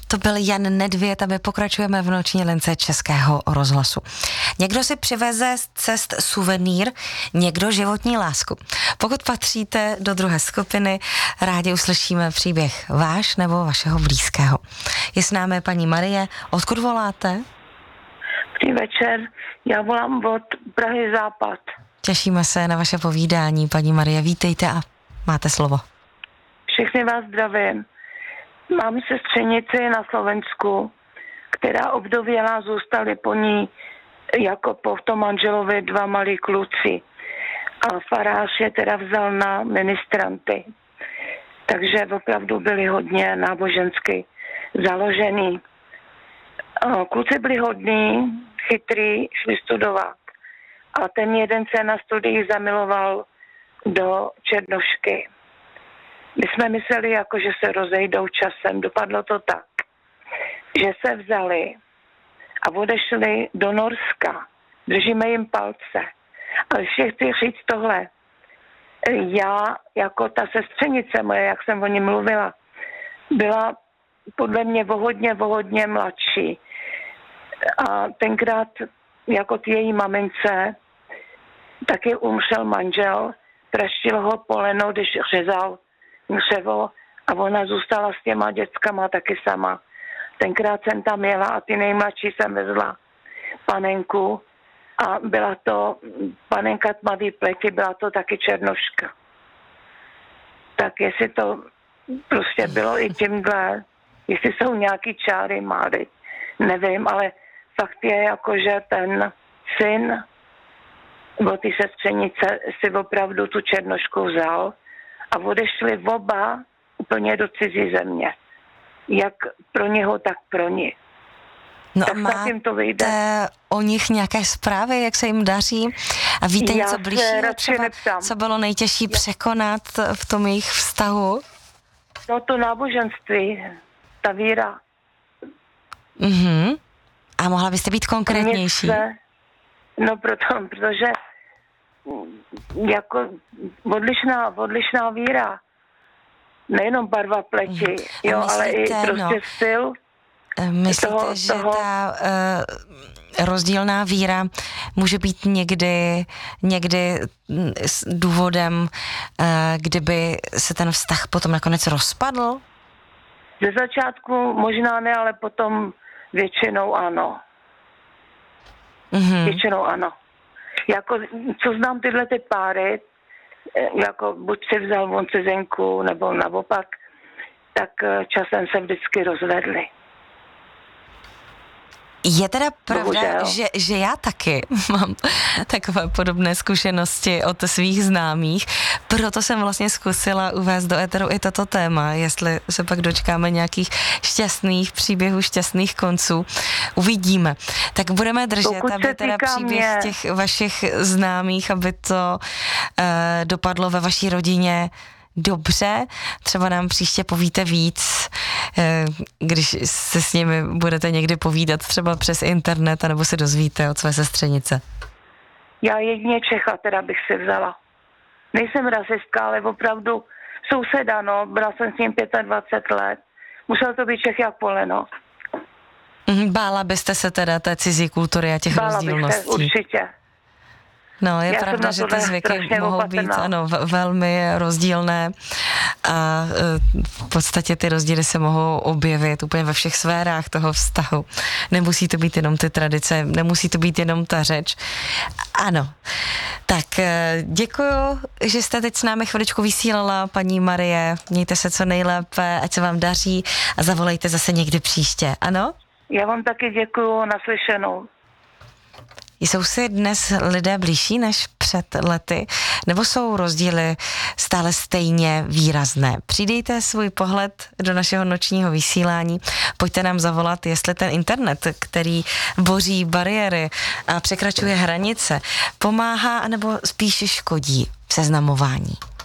To byl Jan Nedvěd a my pokračujeme v noční lince Českého rozhlasu. Někdo si přiveze z cest suvenýr, někdo životní lásku. Pokud patříte do druhé skupiny, rádi uslyšíme příběh váš nebo vašeho blízkého. Je s námi paní Marie. Odkud voláte? Dobrý večer, já volám od Prahy Západ. Těšíme se na vaše povídání, paní Marie. Vítejte a máte slovo. Všechny vás zdravím. Mám sestřenici na Slovensku, která obdověla, zůstali po ní jako po tom manželovi 2 malí kluci. A farář je teda vzal na ministranty. Takže opravdu byli hodně nábožensky založený. Kluci byli hodní, chytrý, šli studovat. A ten jeden se na studiích zamiloval do Černošky. My jsme mysleli, jako, že se rozejdou časem. Dopadlo to tak, že se vzali a odešli do Norska. Držíme jim palce. Ale ještě chci říct tohle. Já, jako ta sestřenice moje, jak jsem o ní mluvila, byla podle mě o hodně mladší. A tenkrát jako k její mamince taky umřel manžel, praštil ho poleno, když řezal dřevo a ona zůstala s těma dětskama taky sama. Tenkrát jsem tam jela a ty nejmladší jsem vezla panenku a byla to panenka tmavý pleti, byla to taky Černoška. Tak jestli to prostě bylo i tímhle, jestli jsou nějaký čáry máry, nevím, ale fakt je jako, že ten syn od té sestřenice si opravdu tu Černošku vzal a odešli oba úplně do cizí země. Jak pro něho, tak pro ní. No tak a máte o nich nějaké zprávy, jak se jim daří? A víte něco bližšího třeba, co bylo nejtěžší překonat v tom jejich vztahu? No to náboženství, ta víra. Mhm. A mohla byste být konkrétnější? No protože jako odlišná víra, nejenom barva pleti, jo, ale i prostě styl. Myslíte, že ta rozdílná víra může být někdy s důvodem, kdyby se ten vztah potom nakonec rozpadl? Ze začátku možná ne, ale potom většinou ano. Mm-hmm. Většinou ano. Jako, co znám tyhle ty páry, jako buď si vzal on cizenku, nebo naopak, tak časem se vždycky rozvedli. Je teda pravda, že já taky mám takové podobné zkušenosti od svých známých, proto jsem vlastně zkusila uvést do éteru i toto téma, jestli se pak dočkáme nějakých šťastných příběhů, šťastných konců. Uvidíme. Tak budeme držet, aby teda příběh těch vašich známých, aby to dopadlo ve vaší rodině dobře, třeba nám příště povíte víc, když se s nimi budete někdy povídat třeba přes internet, anebo se dozvíte od své sestřenice. Já jedině Čecha teda bych si vzala. Nejsem rasistka, ale opravdu souseda, no, byla jsem s ním 25 let. Musel to být Čech jak poleno. Bála byste se teda té cizí kultury a těch rozdílností? Bála bych se, určitě. No, je pravda, že ty zvyky mohou být velmi rozdílné a v podstatě ty rozdíly se mohou objevit úplně ve všech sférách toho vztahu. Nemusí to být jenom ty tradice, nemusí to být jenom ta řeč. Ano, tak děkuju, že jste teď s námi chviličku vysílala, paní Marie. Mějte se co nejlépe, ať se vám daří a zavolejte zase někdy příště, ano? Já vám taky děkuju, naslyšenou. Jsou si dnes lidé blížší než před lety, nebo jsou rozdíly stále stejně výrazné? Přidejte svůj pohled do našeho nočního vysílání, pojďte nám zavolat, jestli ten internet, který boří bariéry a překračuje hranice, pomáhá, anebo spíše škodí v seznamování.